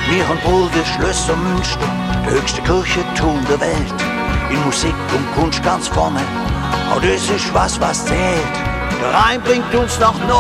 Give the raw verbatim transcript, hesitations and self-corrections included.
Wir haben Brüder, Schlösser, Münster, die höchste Kirchenturm der Welt. In Musik und Kunst ganz vorne, auch das ist was, was zählt. Der Rhein bringt uns nach Norden.